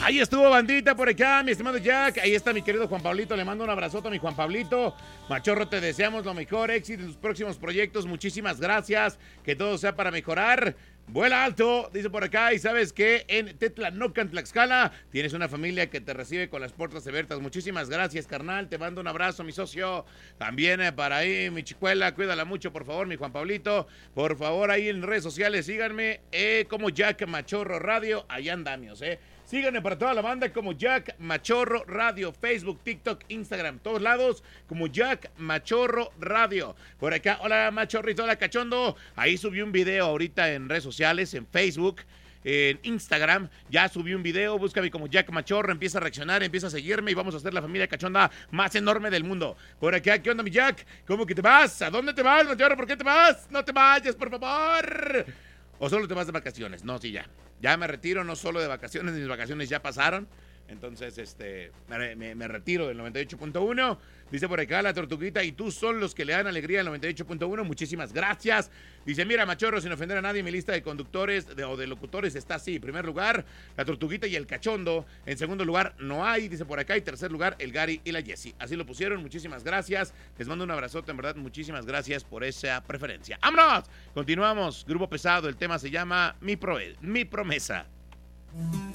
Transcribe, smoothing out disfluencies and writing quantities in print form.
Ahí estuvo bandita por acá, mi estimado Jack. Ahí está mi querido Juan Pablito. Le mando un abrazote a mi Juan Pablito. Machorro, te deseamos lo mejor, éxito en tus próximos proyectos. Muchísimas gracias. Que todo sea para mejorar. Vuela alto, dice por acá. Y sabes que en Tetlanocan, Tlaxcala, tienes una familia que te recibe con las puertas abiertas. Muchísimas gracias, carnal. Te mando un abrazo, mi socio. También para ahí, mi chicuela. Cuídala mucho, por favor, mi Juan Pablito. Por favor, ahí en redes sociales, síganme como Jack Machorro Radio. Allá andamios, Síganme para toda la banda como Jack Machorro Radio, Facebook, TikTok, Instagram, todos lados como Jack Machorro Radio. Por acá, hola Machorrito, hola Cachondo. Ahí subí un video ahorita en redes sociales, en Facebook, en Instagram. Ya subí un video, búscame como Jack Machorro, empieza a reaccionar, empieza a seguirme y vamos a hacer la familia cachonda más enorme del mundo. Por acá, ¿qué onda mi Jack? ¿Cómo que te vas? ¿A dónde te vas, Machorro? ¿Por qué te vas? No te vayas, por favor. ¿O solo te vas de vacaciones? No, sí, ya. Ya me retiro, no solo de vacaciones, mis vacaciones ya pasaron. Entonces, me retiro del 98.1. Dice por acá la Tortuguita, y tú son los que le dan alegría al 98.1. Muchísimas gracias. Dice, mira, Machorro, sin ofender a nadie, mi lista de conductores o de locutores está así. En primer lugar, la Tortuguita y el Cachondo. En segundo lugar, no hay, dice por acá. Y tercer lugar, el Gary y la Jessie. Así lo pusieron. Muchísimas gracias. Les mando un abrazote, en verdad. Muchísimas gracias por esa preferencia. ¡Vámonos! Continuamos. Grupo Pesado. El tema se llama Mi Promesa.